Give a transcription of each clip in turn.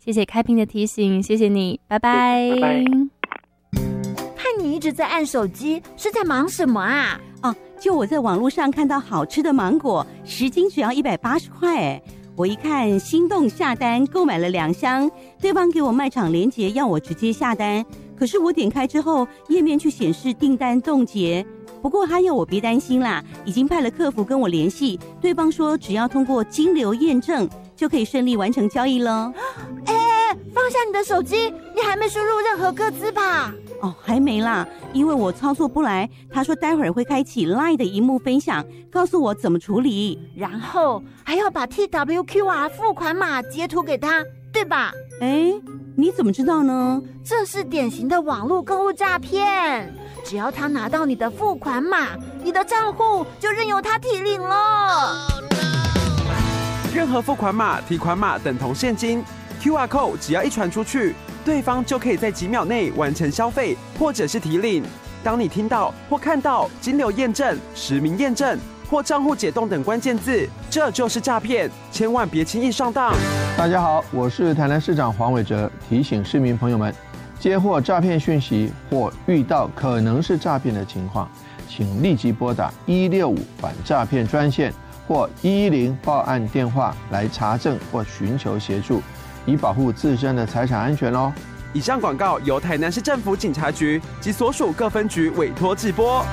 谢谢开平的提醒，谢谢你，拜拜。 拜拜。 看你一直在按手机，是在忙什么啊？ 哦，就我在网络上看到好吃的芒果，10斤只要180块哎。我一看心动下单，购买了2箱，对方给我卖场连结要我直接下单，可是我点开之后，页面却显示订单冻结。不过他要我别担心啦，已经派了客服跟我联系，对方说只要通过金流验证，就可以顺利完成交易了。 放下你的手机，你还没输入任何个资吧？ 哦，还没啦，因为我操作不来，他说待会儿会开启 LINE 的萤幕分享，告诉我怎么处理， 然后还要把 TWQR 付款码截图给他，对吧？ 你怎么知道呢？ 这是典型的网络购物诈骗，只要他拿到你的付款码，你的账户就任由他提领了。 任何付款码、提款码等同现金，QR code 只要一传出去，对方就可以在几秒内完成消费或者是提领。当你听到或看到金流验证、实名验证或账户解冻等关键字，这就是诈骗，千万别轻易上当。 大家好，我是台南市长黄伟哲，提醒市民朋友们，接获诈骗讯息或遇到可能是诈骗的情况，请立即拨打165反诈骗专线或110报案电话来查证或寻求协助，以保护自身的财产安全哦。 以上广告由台南市政府警察局及所属各分局委托制播。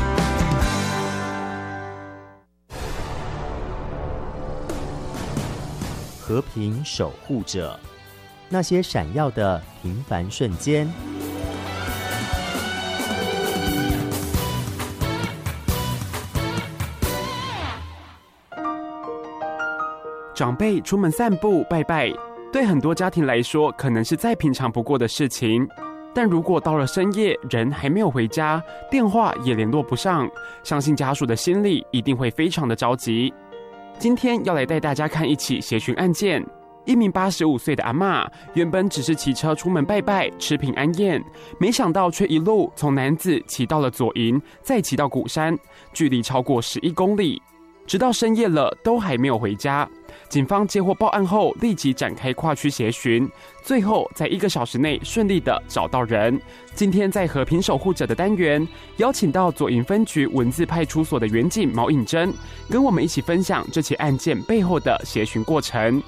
和平守护者，那些闪耀的平凡瞬间。 长辈出门散步拜拜，对很多家庭来说可能是再平常不过的事情，但如果到了深夜人还没有回家，电话也联络不上，相信家属的心里一定会非常的着急。今天要来带大家看一起协寻案件。一名85岁的阿嬷，原本只是骑车出门拜拜吃平安宴，没想到却一路从楠梓骑到了左营，再骑到鼓山，距离超过11公里，直到深夜了都还没有回家。警方接获报案后，立即展开跨区协寻，最后在1个小时内顺利的找到人。今天在和平守护者的单元，邀请到左营分局文字派出所的员警毛颖珍，跟我们一起分享这起案件背后的协寻过程。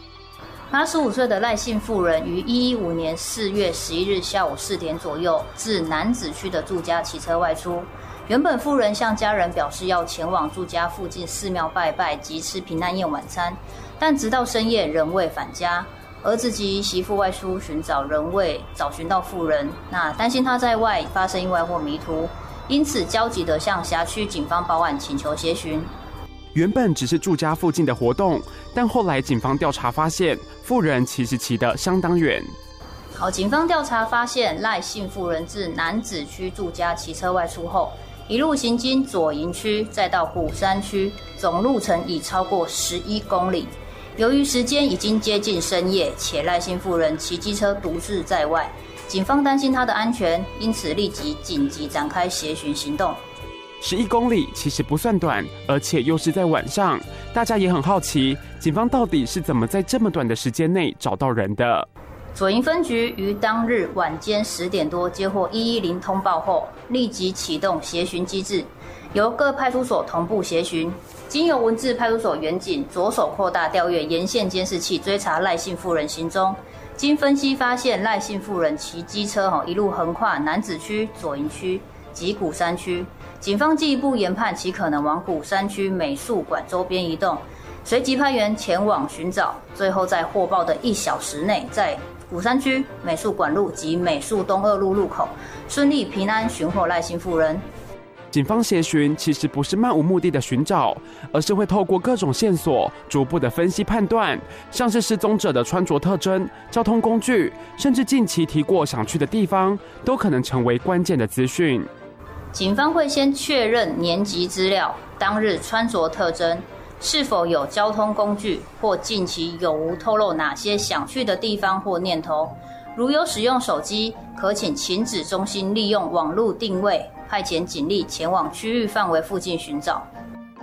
85岁的赖姓妇人于115年4月11日下午4点左右，自楠梓区的住家骑车外出。原本妇人向家人表示要前往住家附近寺庙拜拜及吃平安宴晚餐，但直到深夜仍未返家。儿子及媳妇外出寻找，仍未找寻到妇人，担心她在外发生意外或迷途，因此焦急地向辖区警方报案，请求协寻。 原本只是住家附近的活动，但后来警方调查发现，妇人其实骑得相当远。 警方调查发现，赖姓妇人自楠梓区住家骑车外出后，一路行经左营区，再到鼓山区，总路程已超过11公里。由于时间已经接近深夜，且赖姓妇人骑机车独自在外，警方担心她的安全，因此立即紧急展开协寻行动。 11公里其实不算短，而且又是在晚上，大家也很好奇，警方到底是怎么在这么短的时间内找到人的。 左营分局于当日晚间10点多接获110通报后，立即启动协寻机制，由各派出所同步协寻。经由文字派出所员警着手扩大调阅沿线监视器，追查赖姓妇人行踪。经分析发现，赖姓妇人骑机车一路横跨楠梓区、左营区及鼓山区，警方进一步研判其可能往鼓山区美术馆周边移动，随即派员前往寻找，最后在获报的1小时内，在鼓山区美术馆路及美术东2路路口顺利平安寻获赖姓妇人。 警方协寻其实不是漫无目的的寻找，而是会透过各种线索逐步的分析判断，像是失踪者的穿着特征、交通工具，甚至近期提过想去的地方，都可能成为关键的资讯。 警方会先确认年级资料、当日穿着特征，是否有交通工具，或近期有无透露哪些想去的地方或念头。如有使用手机，可请勤指中心利用网络定位，派遣警力前往区域范围附近寻找。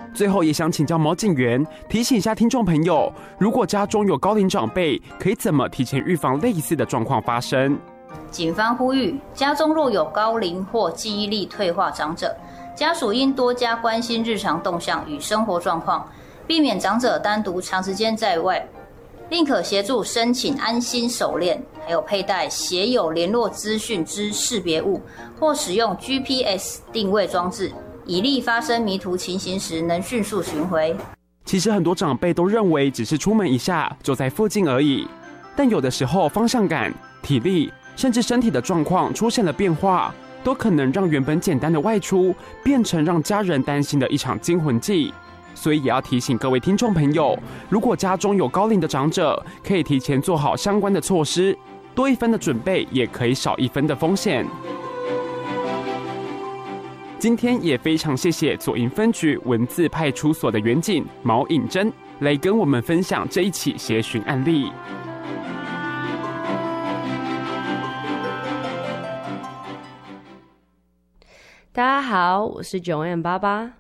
最后也想请教毛警员，提醒一下听众朋友，如果家中有高龄长辈，可以怎么提前预防类似的状况发生？ 警方呼吁，家中若有高龄或记忆力退化长者，家属应多加关心日常动向与生活状况，避免长者单独长时间在外，另可协助申请安心手链，还有佩戴写有联络资讯之识别物，或使用 GPS 定位装置，以利发生迷途情形时能迅速寻回。 其实很多长辈都认为只是出门一下就在附近而已，但有的时候方向感、体力甚至身体的状况出现了变化，都可能让原本简单的外出变成让家人担心的一场惊魂记。所以也要提醒各位听众朋友，如果家中有高龄的长者，可以提前做好相关的措施，多一分的准备也可以少一分的风险。今天也非常谢谢左营分局文字派出所的员警毛颖珍来跟我们分享这一起协寻案例。 大家好，我是9M88。